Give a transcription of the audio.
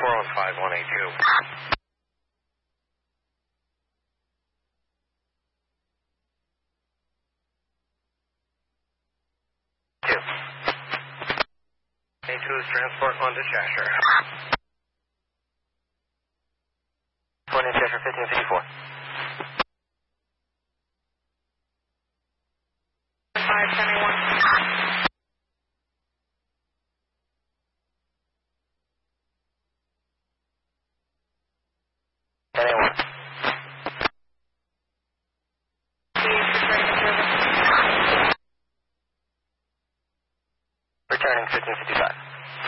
415-182. A2's transport 1 to Cheshire. 1 in Cheshire, 1554. 571. Returning 1555.